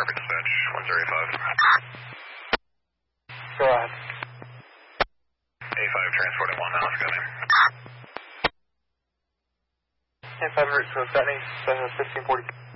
Harvard dispatch, 1085. Go ahead. A5 transporting 1 now, coming. A5 route to Stephanie, 1640.